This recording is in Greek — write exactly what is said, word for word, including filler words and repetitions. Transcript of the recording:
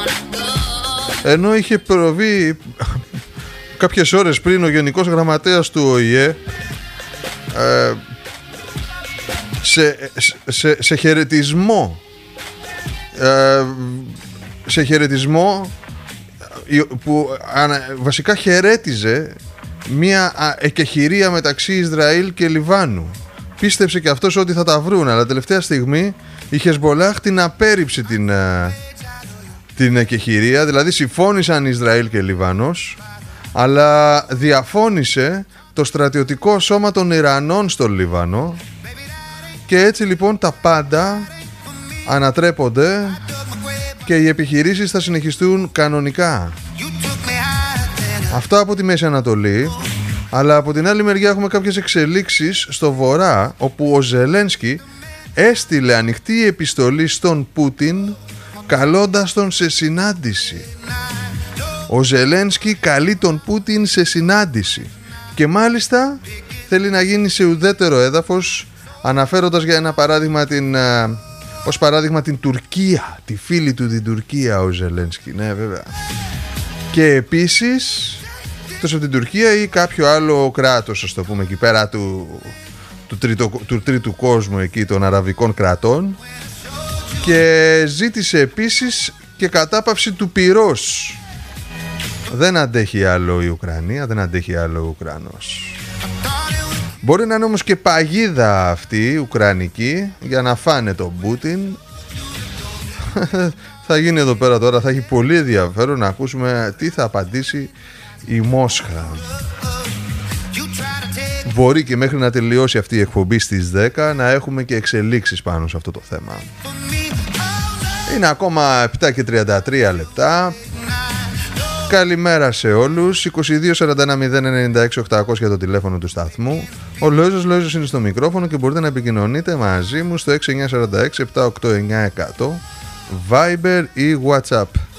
Ενώ είχε προβεί κάποιες ώρες πριν ο Γενικός Γραμματέας του Ο Η Ε ε, σε, σε, σε χαιρετισμό ε, σε χαιρετισμό που βασικά χαιρέτιζε μια εκεχηρία μεταξύ Ισραήλ και Λιβάνου. Πίστεψε και αυτός ότι θα τα βρουν, αλλά τελευταία στιγμή η Χεσμπολάχ την απέρριψε την, την εκεχηρία. Δηλαδή συμφώνησαν Ισραήλ και Λιβάνος, αλλά διαφώνησε το στρατιωτικό σώμα των Ιρανών στο Λίβανο. Και έτσι λοιπόν τα πάντα ανατρέπονται και οι επιχειρήσεις θα συνεχιστούν κανονικά. Αυτά από τη Μέση Ανατολή. Αλλά από την άλλη μεριά έχουμε κάποιες εξελίξεις στο βορρά, όπου ο Ζελένσκι έστειλε ανοιχτή επιστολή στον Πούτιν καλώντας τον σε συνάντηση. Ο Ζελένσκι καλεί τον Πούτιν σε συνάντηση και μάλιστα θέλει να γίνει σε ουδέτερο έδαφος, αναφέροντας για ένα παράδειγμα την, ως παράδειγμα την Τουρκία, τη φίλη του την Τουρκία ο Ζελένσκι. Ναι, βέβαια. Και επίσης εκτός από την Τουρκία ή κάποιο άλλο κράτος, ας το πούμε, εκεί πέρα του, του, τρίτο, του τρίτου κόσμου, εκεί των αραβικών κρατών. Και ζήτησε επίσης και κατάπαυση του πυρός. Δεν αντέχει άλλο η Ουκρανία, δεν αντέχει άλλο ο Ουκρανός. Μπορεί να είναι όμως και παγίδα αυτή ουκρανική για να φάνε τον Πούτιν. Θα γίνει εδώ πέρα τώρα, θα έχει πολύ ενδιαφέρον να ακούσουμε τι θα απαντήσει η Μόσχα. Μπορεί και μέχρι να τελειώσει αυτή η εκπομπή στις δέκα να έχουμε και εξελίξεις πάνω σε αυτό το θέμα. Είναι ακόμα επτά και τριάντα τρία λεπτά. Καλημέρα σε όλους. είκοσι δύο σαράντα ένα μηδέν ενενήντα έξι οκτακόσια για το τηλέφωνο του σταθμού. Ο Λόιζος Λόιζος είναι στο μικρόφωνο και μπορείτε να επικοινωνείτε μαζί μου στο έξι εννιά τέσσερα έξι επτά οκτώ εννιά ένα μηδέν Viber ή WhatsApp.